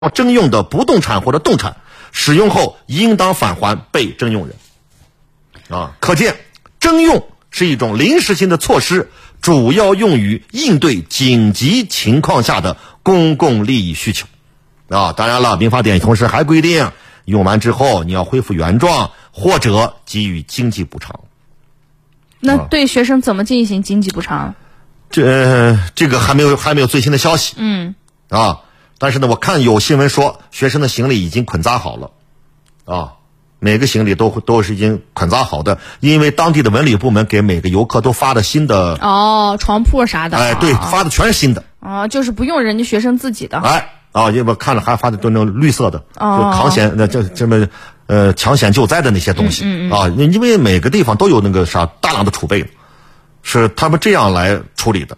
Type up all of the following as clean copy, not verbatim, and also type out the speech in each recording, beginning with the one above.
征用的不动产或者动产，使用后应当返还被征用人。可见征用是一种临时性的措施，主要用于应对紧急情况下的公共利益需求。当然了，民法典同时还规定，用完之后你要恢复原状或者给予经济补偿。 那对学生怎么进行经济补偿？ 这个还没有最新的消息。但是呢，我看有新闻说学生的行李已经捆扎好了。每个行李都是已经捆扎好的，因为当地的文旅部门给每个游客都发的新的床铺啥的。 对，发的全是新的。 就是不用人家学生自己的。 因为我看了还发的都那种绿色的，就抗险抢险救灾的那些东西。因为每个地方都有那个大量的储备，是他们这样来处理的。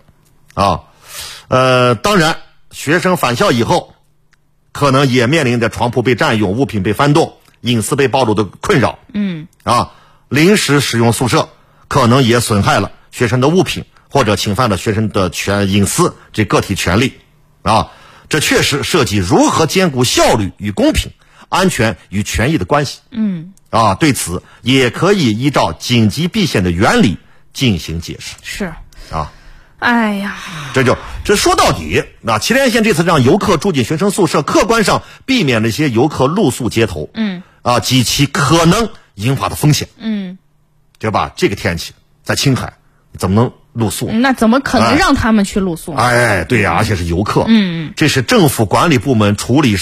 当然学生返校以后可能也面临着床铺被占用、物品被翻动、隐私被暴露的困扰。临时使用宿舍可能也损害了学生的物品，或者侵犯了学生的隐私这个体权利。这确实涉及如何兼顾效率与公平、安全与权益的关系。对此也可以依照紧急避险的原理进行解释。 是哎呀， 这说到底，祁连县这次让游客住进学生宿舍，客观上避免了一些游客露宿街头，及其可能引发的风险。对吧？这个天气在青海怎么能露宿？ 那怎么可能让他们去露宿？ 对呀，而且是游客。这是政府管理部门处理